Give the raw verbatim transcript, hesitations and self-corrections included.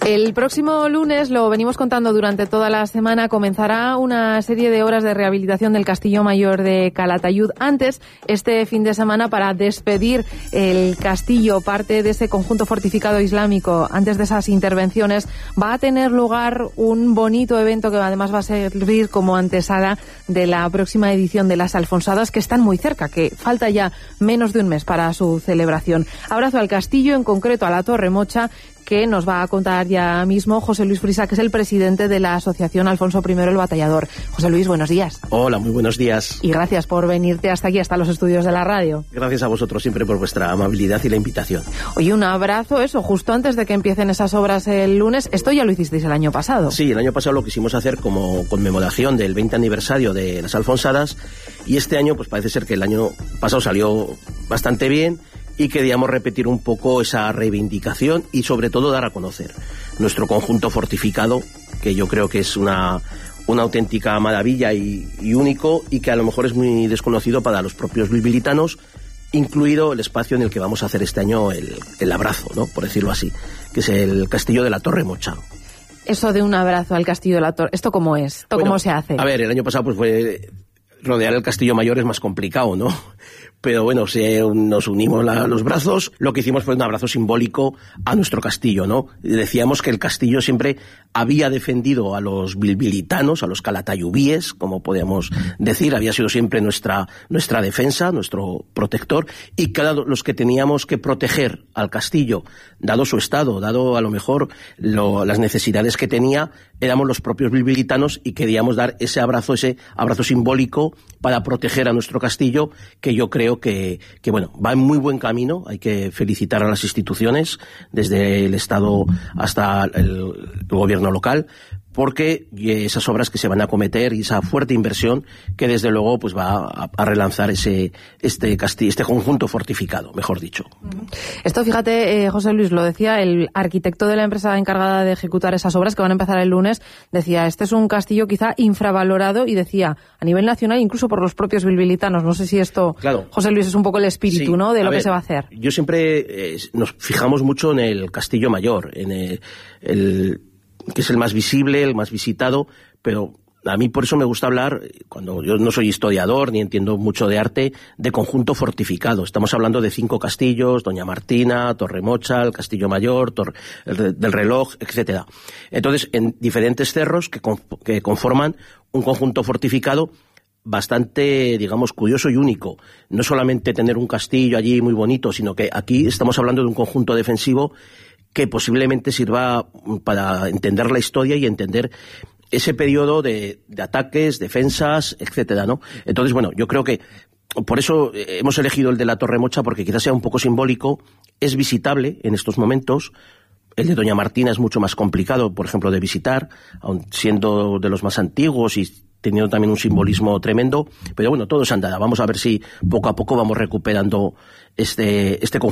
El próximo lunes, lo venimos contando durante toda la semana, comenzará una serie de obras de rehabilitación del Castillo Mayor de Calatayud. Antes, este fin de semana, para despedir el castillo, parte de ese conjunto fortificado islámico, antes de esas intervenciones, va a tener lugar un bonito evento que además va a servir como antesala de la próxima edición de las Alfonsadas, que están muy cerca, que falta ya menos de un mes para su celebración. Abrazo al castillo, en concreto a la Torre Mocha, que nos va a contar ya mismo José Luis Frisa, que es el presidente de la Asociación Alfonso primero el Batallador. José Luis, buenos días. Hola, muy buenos días. Y gracias por venirte hasta aquí, hasta los estudios de la radio. Gracias a vosotros siempre por vuestra amabilidad y la invitación. Oye, un abrazo, eso, justo antes de que empiecen esas obras el lunes. Esto ya lo hicisteis el año pasado. Sí, el año pasado lo quisimos hacer como conmemoración del veinte aniversario de las Alfonsadas, y este año pues parece ser que el año pasado salió bastante bien, y queríamos repetir un poco esa reivindicación y sobre todo dar a conocer nuestro conjunto fortificado, que yo creo que es una, una auténtica maravilla y, y único, y que a lo mejor es muy desconocido para los propios bilbilitanos, incluido el espacio en el que vamos a hacer este año el, el abrazo, ¿no?, por decirlo así, que es el castillo de la Torre Mocha. Eso de un abrazo al castillo de la Torre, ¿esto cómo es? ¿Esto bueno, cómo se hace? A ver, el año pasado pues fue... rodear el Castillo Mayor es más complicado, ¿no? Pero bueno, se, nos unimos la, los brazos. Lo que hicimos fue un abrazo simbólico a nuestro castillo, ¿no? Decíamos que el castillo siempre había defendido a los bilbilitanos, a los calatayubíes, como podíamos decir, había sido siempre nuestra, nuestra defensa, nuestro protector, y cada los que teníamos que proteger al castillo, dado su estado, dado a lo mejor lo, las necesidades que tenía, éramos los propios bilbilitanos, y queríamos dar ese abrazo, ese abrazo simbólico para proteger a nuestro castillo, que yo creo que, que bueno, va en muy buen camino. Hay que felicitar a las instituciones, desde el Estado hasta el, el gobierno local, porque esas obras que se van a acometer y esa fuerte inversión que desde luego pues va a, a relanzar ese este castillo, este conjunto fortificado, mejor dicho. Esto, fíjate, eh, José Luis, lo decía el arquitecto de la empresa encargada de ejecutar esas obras que van a empezar el lunes, decía, este es un castillo quizá infravalorado, y decía, a nivel nacional, incluso por los propios bilbilitanos. No sé si esto, claro, José Luis, es un poco el espíritu, sí, ¿no?, de lo ver, que se va a hacer. Yo siempre eh, nos fijamos mucho en el Castillo Mayor, en el, el que es el más visible, el más visitado, pero a mí por eso me gusta hablar, cuando yo no soy historiador ni entiendo mucho de arte, de conjunto fortificado. Estamos hablando de cinco castillos: Doña Martina, Torre Mocha, el Castillo Mayor, Torre, el del Reloj, etcétera. Entonces, en diferentes cerros que, con, que conforman un conjunto fortificado bastante, digamos, curioso y único. No solamente tener un castillo allí muy bonito, sino que aquí estamos hablando de un conjunto defensivo que posiblemente sirva para entender la historia y entender ese periodo de, de ataques, defensas, etcétera, ¿no? Entonces, bueno, yo creo que por eso hemos elegido el de la Torre Mocha, porque quizás sea un poco simbólico, es visitable en estos momentos. El de Doña Martina es mucho más complicado, por ejemplo, de visitar, aun siendo de los más antiguos y teniendo también un simbolismo tremendo, pero bueno, todo es andada. Vamos a ver si poco a poco vamos recuperando este, este conjunto.